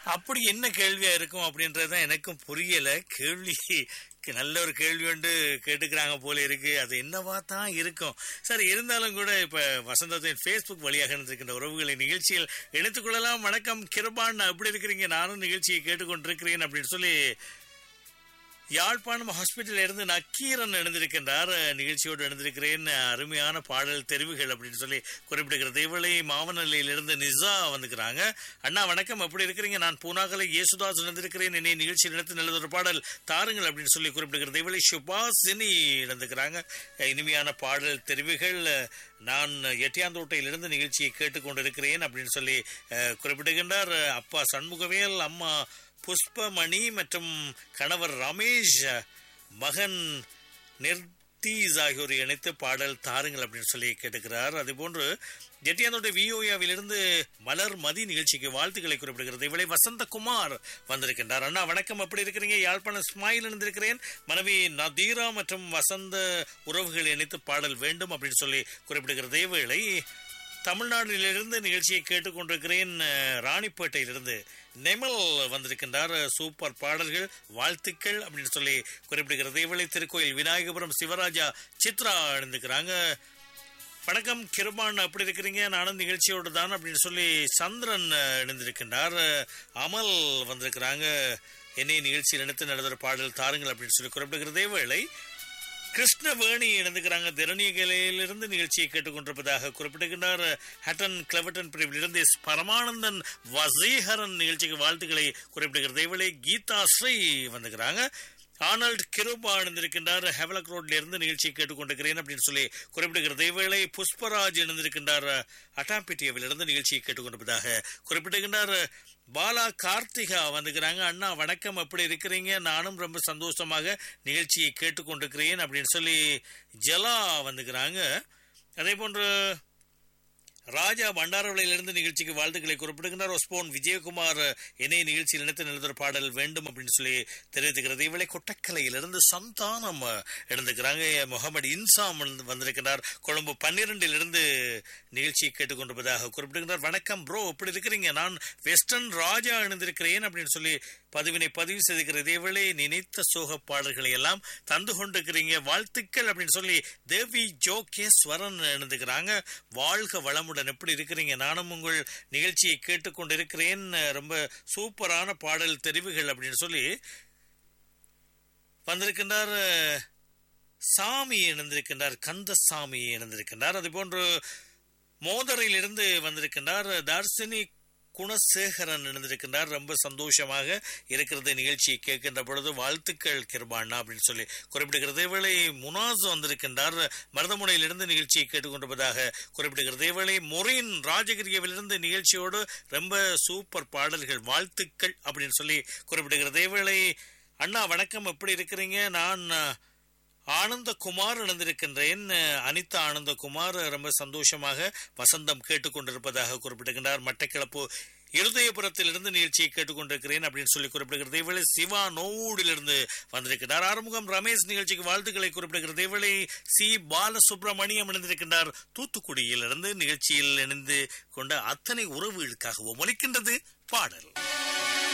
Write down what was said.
அப்படி என்ன கேள்வியா இருக்கும் அப்படின்றதுதான் எனக்கும் புரியல. கேள்வி நல்ல ஒரு கேள்வி ஒன்று கேட்டுக்கிறாங்க போல இருக்கு. அது என்னவா தான் இருக்கும். சரி, இருந்தாலும் கூட இப்ப வசந்தத்தின் Facebook வழியாக இருக்கின்ற உறவுகளை நிகழ்ச்சியில் இணைத்துக் கொள்ளலாம். வணக்கம் கிருபான், எப்படி இருக்கிறீங்க? நானும் நிகழ்ச்சியை கேட்டுக்கொண்டிருக்கிறேன் அப்படின்னு சொல்லி யாழ்ப்பாணம் ஹாஸ்பிட்டல் இருந்து நக்கீரன் எழுந்திருக்கின்றார். நிகழ்ச்சியோடு எழுந்திருக்கிறேன், அருமையான பாடல் தெரிவுகள் அப்படின்னு சொல்லி குறிப்பிடுகிறது. இவளை மாவனல்லையிலிருந்து நிசா வந்துக்கிறாங்க. அண்ணா வணக்கம், எப்படி இருக்கிறீங்க? நான் பூனாகலை இயேசுதாஸ் எழுந்திருக்கிறேன், என்னை நிகழ்ச்சி நடத்தி நல்லதொரு பாடல் தாருங்கள் அப்படின்னு சொல்லி குறிப்பிடுகிறது. இவளை சுபாசினி எழுந்துக்கிறாங்க. இனிமையான பாடல் தெரிவுகள். நான் எட்டியாந்தோட்டையிலிருந்து நிகழ்ச்சியை கேட்டுக்கொண்டிருக்கிறேன் அப்படின்னு சொல்லி குறிப்பிடுகின்றார். அப்பா சண்முகவேல், அம்மா புஷ்பமணி மற்றும் கணவர் ரமேஷ், மகன் நிர்தீஸ் ஆகியோரை இணைத்து பாடல் தாருங்கள் அப்படின்னு சொல்லி கேட்டுக்கிறார். அதுபோன்று ஜெட்டியாந்தோட்டை விஓயாவிலிருந்து மலர் மதி நிகழ்ச்சிக்கு வாழ்த்துக்களை குறிப்பிடுகிறது. இவளை வசந்தகுமார் வந்திருக்கின்றார். அண்ணா வணக்கம், எப்படி இருக்கிறீங்க? யாழ்ப்பாணம் ஸ்மைல் இருந்திருக்கிறேன், மனைவி நதீரா மற்றும் வசந்த உறவுகளை இணைத்து பாடல் வேண்டும் அப்படின்னு சொல்லி குறிப்பிடுகிறது. இவளை தமிழ்நாட்டிலிருந்து நிகழ்ச்சியை கேட்டுக்கொண்டிருக்கிறேன். ராணிப்பேட்டையிலிருந்து நெமல் வந்திருக்கின்றார். சூப்பர் பாடல்கள், வாழ்த்துக்கள் அப்படின்னு சொல்லி குறிப்பிடுகிறது. இவளை திருக்கோயில் விநாயகபுரம் சிவராஜா சித்ரா எழுந்துக்கிறாங்க. வணக்கம் கிருபான், எப்படி இருக்கிறீங்க? நானும் நிகழ்ச்சியோடு தான் அப்படின்னு சொல்லி சந்திரன் எழுந்திருக்கின்றார். அமல் வந்திருக்கிறாங்க. என்னை நிகழ்ச்சியில் இணைத்து நடந்த பாடல் தாருங்கள் அப்படின்னு சொல்லி குறிப்பிடுகிறது. இவளை கிருஷ்ணவேணி இணைந்துக்கிறாங்க. திரணிகளிலிருந்து நிகழ்ச்சியை கேட்டுக்கொண்டிருப்பதாக குறிப்பிடுகின்றார். ஹட்டன் கிளவட்டன் பிரிவிலிருந்து பரமானந்தன் வசீகரன் நிகழ்ச்சிக்கு வாழ்த்துக்களை குறிப்பிடுகிறது. இவளை கீதா ஸ்ரீ வந்துக்கிறாங்க. ஆனல்ட் கிருபா இணைந்திருக்கின்றார். ஹெவலக் ரோட்ல இருந்து நிகழ்ச்சியை கேட்டுக்கொண்டிருக்கிறேன் அப்படின்னு சொல்லி குறிப்பிடுகிறது. இவளை புஷ்பராஜ் இணைந்திருக்கின்றார். அட்டாம்பிட்டியாவிலிருந்து நிகழ்ச்சியை கேட்டுக்கொண்டிருப்பதாக குறிப்பிடுகின்றார். பாலா கார்த்திகா வந்துக்கிறாங்க. அண்ணா வணக்கம், எப்படி இருக்கிறீங்க? நானும் ரொம்ப சந்தோஷமாக நிகழ்ச்சியை கேட்டுக்கொண்டிருக்கிறேன் அப்படின்னு சொல்லி ஜலா வந்துக்கிறாங்க. அதே போன்று ராஜா பண்டாரவளையிலிருந்து நிகழ்ச்சிக்கு வாழ்த்துக்களை குறிப்பிடுகின்றார். ஒஸ்போன் விஜயகுமார், என்னை நிகழ்ச்சியில் இணைத்து நல்லதொரு பாடல் வேண்டும் அப்படின்னு சொல்லி தெரிவித்துக்கிறது. இவளை கொட்டக்கலையிலிருந்து சந்தானம் எழுந்துக்கிறாங்க. முகமது இன்சாம் வந்திருக்கிறார். கொழும்பு 12 நிகழ்ச்சியை கேட்டுக்கொண்டிருப்பதாக குறிப்பிடுகின்றார். வணக்கம் ப்ரோ, எப்படி இருக்கிறீங்க? நான் வெஸ்டர்ன் ராஜா எழுந்திருக்கிறேன் அப்படின்னு சொல்லி பதிவு செய்திருக்கிறது. இவளை நினைத்த சோக பாடல்களை எல்லாம் தந்து கொண்டிருக்கிறீங்க, வாழ்த்துக்கள் அப்படின்னு சொல்லி தேவி ஜோகேஸ்வரன் எழுந்துக்கிறாங்க. வாழ்க வளமுடன், எப்படி இருக்கிறீங்க? நானும் உங்கள் நிகழ்ச்சியை கேட்டுக்கொண்டிருக்கிறேன், ரொம்ப சூப்பரான பாடல் தெரிவுகள் அப்படின்னு சொல்லி வந்திருக்கின்றார். சாமி இணைந்திருக்கின்றார், கந்தசாமி இணைந்திருக்கின்றார். அது போன்று மோதரையிலிருந்து வந்திருக்கின்றார். தர்சினி குணசேகரன் இணைந்திருக்கின்றார். ரொம்ப சந்தோஷமாக இருக்கிறது நிகழ்ச்சியை கேட்கின்ற பொழுது, வாழ்த்துக்கள் கிருபாண்ணா அப்படின்னு சொல்லி குறிப்பிடுகிறது. இவளை முனாஸ் வந்திருக்கின்றார். மருதமுனையிலிருந்து நிகழ்ச்சியை கேட்டுக்கொண்டிருப்பதாக குறிப்பிடுகிறது. இவளை மொரின் ராஜகிரியவிலிருந்து நிகழ்ச்சியோடு ரொம்ப சூப்பர் பாடல்கள், வாழ்த்துக்கள் அப்படின்னு சொல்லி குறிப்பிடுகிறது. இவளை அண்ணா வணக்கம், எப்படி இருக்கிறீங்க? நான் ஆனந்தகுமார் இணைந்திருக்கின்றேன். அனிதா ஆனந்தகுமார் ரொம்ப சந்தோஷமாக வசந்தம் கேட்டுக்கொண்டிருப்பதாக குறிப்பிடுகின்றார். மட்டக்கிளப்பு இருதயபுரத்திலிருந்து நிகழ்ச்சியை கேட்டுக்கொண்டிருக்கிறேன் அப்படின்னு சொல்லி குறிப்பிடுகிறது. இவளை சிவா நோடிலிருந்து வந்திருக்கிறார். ஆறுமுகம் ரமேஷ் நிகழ்ச்சிக்கு வாழ்த்துக்களை குறிப்பிடுகிறது. இவளை சி பாலசுப்ரமணியம் இணைந்திருக்கின்றார். தூத்துக்குடியிலிருந்து நிகழ்ச்சியில் இணைந்து கொண்ட அத்தனை உறவுகளுக்காகவும் ஒலிக்கின்றது பாடல்.